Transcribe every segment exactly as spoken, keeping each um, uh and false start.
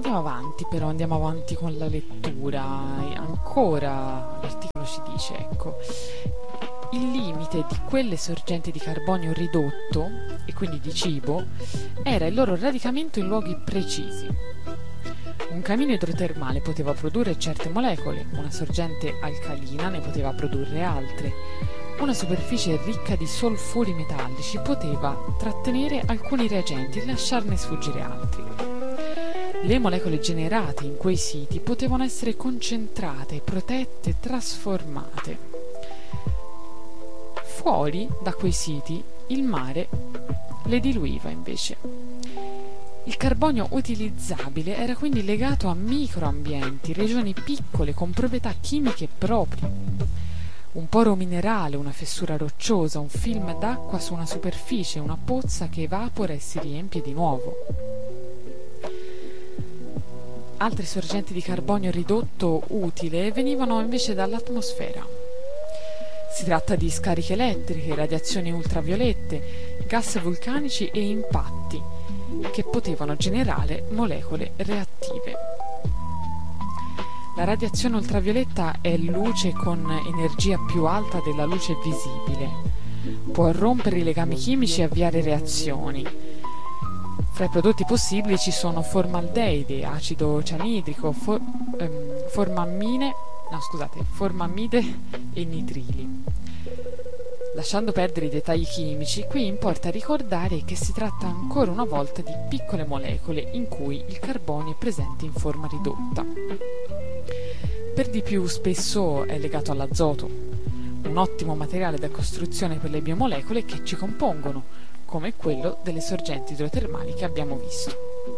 Andiamo avanti, però andiamo avanti con la lettura. E ancora l'articolo ci dice, ecco, il limite di quelle sorgenti di carbonio ridotto, e quindi di cibo, era il loro radicamento in luoghi precisi. Un camino idrotermale poteva produrre certe molecole, una sorgente alcalina ne poteva produrre altre. Una superficie ricca di solfuri metallici poteva trattenere alcuni reagenti e lasciarne sfuggire altri. Le molecole generate in quei siti potevano essere concentrate, protette, trasformate. Fuori da quei siti il mare le diluiva invece. Il carbonio utilizzabile era quindi legato a microambienti, regioni piccole con proprietà chimiche proprie. Un poro minerale, una fessura rocciosa, un film d'acqua su una superficie, una pozza che evapora e si riempie di nuovo. Altre sorgenti di carbonio ridotto utile venivano invece dall'atmosfera. Si tratta di scariche elettriche, radiazioni ultraviolette, gas vulcanici e impatti che potevano generare molecole reattive. La radiazione ultravioletta è luce con energia più alta della luce visibile. Può rompere i legami chimici e avviare reazioni. Fra i prodotti possibili ci sono formaldeide, acido cianidrico, for, ehm, formammine, no scusate, formammide e nitrili. Lasciando perdere i dettagli chimici, qui importa ricordare che si tratta ancora una volta di piccole molecole in cui il carbonio è presente in forma ridotta. Per di più spesso è legato all'azoto, un ottimo materiale da costruzione per le biomolecole che ci compongono, come quello delle sorgenti idrotermali che abbiamo visto.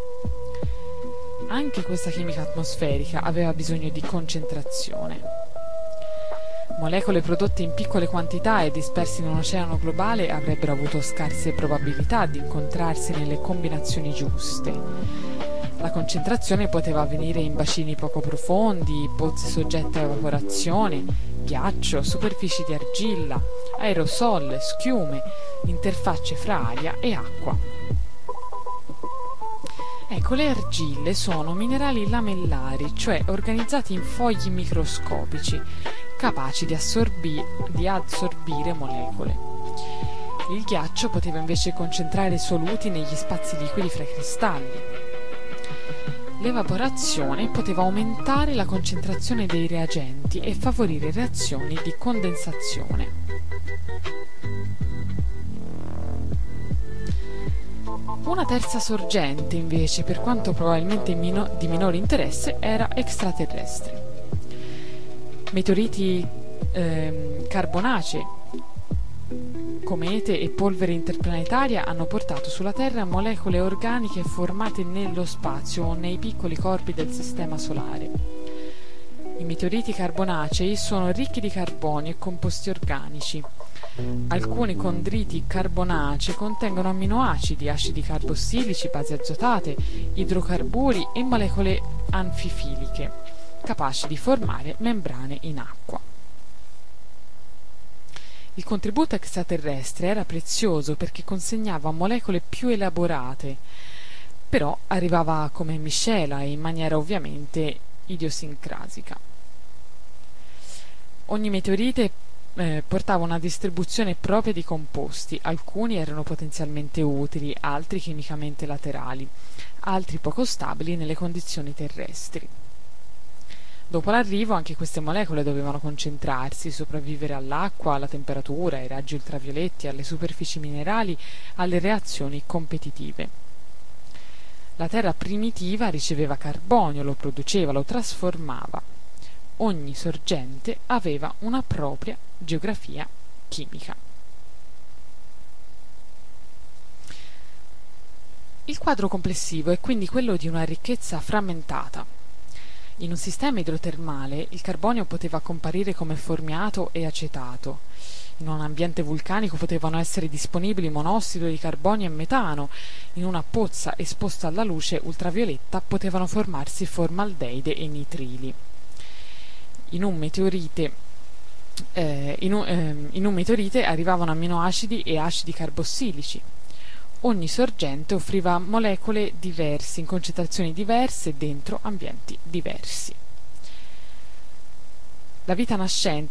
Anche questa chimica atmosferica aveva bisogno di concentrazione. Molecole prodotte in piccole quantità e disperse in un oceano globale avrebbero avuto scarse probabilità di incontrarsi nelle combinazioni giuste. La concentrazione poteva avvenire in bacini poco profondi, pozze soggette a evaporazione, ghiaccio, superfici di argilla, aerosol, schiume, interfacce fra aria e acqua. Ecco, le argille sono minerali lamellari, cioè organizzati in fogli microscopici, capaci di, assorbi- di assorbire molecole. Il ghiaccio poteva invece concentrare soluti negli spazi liquidi fra i cristalli. L'evaporazione poteva aumentare la concentrazione dei reagenti e favorire reazioni di condensazione. Una terza sorgente, invece, per quanto probabilmente mino- di minore interesse, era extraterrestre. Meteoriti ehm, carbonacei, comete e polvere interplanetaria hanno portato sulla Terra molecole organiche formate nello spazio o nei piccoli corpi del Sistema Solare. I meteoriti carbonacei sono ricchi di carbonio e composti organici. Alcuni condriti carbonacei contengono amminoacidi, acidi carbossilici, basi azotate, idrocarburi e molecole anfifiliche, capaci di formare membrane in acqua. Il contributo extraterrestre era prezioso perché consegnava molecole più elaborate, però arrivava come miscela e in maniera ovviamente idiosincrasica. Ogni meteorite eh, portava una distribuzione propria di composti, alcuni erano potenzialmente utili, altri chimicamente laterali, altri poco stabili nelle condizioni terrestri. Dopo l'arrivo anche queste molecole dovevano concentrarsi, sopravvivere all'acqua, alla temperatura, ai raggi ultravioletti, alle superfici minerali, alle reazioni competitive. La Terra primitiva riceveva carbonio, lo produceva, lo trasformava. Ogni sorgente aveva una propria geografia chimica. Il quadro complessivo è quindi quello di una ricchezza frammentata. In un sistema idrotermale il carbonio poteva comparire come formiato e acetato. In un ambiente vulcanico potevano essere disponibili monossido di carbonio e metano. In una pozza esposta alla luce ultravioletta potevano formarsi formaldeide e nitrili. In un meteorite, eh, in un, eh, in un meteorite arrivavano amminoacidi e acidi carbossilici. ogni sorgente offriva molecole diverse, in concentrazioni diverse, dentro ambienti diversi. La vita nascente